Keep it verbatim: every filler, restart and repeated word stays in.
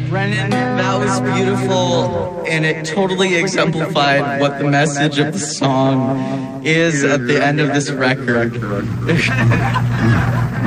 Brennan, that was beautiful, and it totally exemplified what the message of the song is at the end of this record.